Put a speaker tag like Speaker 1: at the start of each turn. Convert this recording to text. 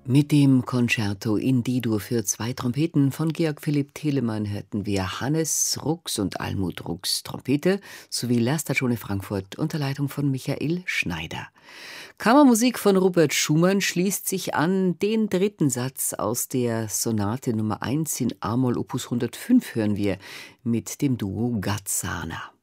Speaker 1: Mit dem Concerto in D-Dur für zwei Trompeten von Georg Philipp Telemann hörten wir Hannes Rux und Almut Rux Trompete sowie La Stagione Frankfurt unter Leitung von Michael Schneider. Kammermusik von Robert Schumann schließt sich an. Den dritten Satz aus der Sonate Nummer 1 in A-Moll Opus 105 hören wir mit dem Duo Gazzana.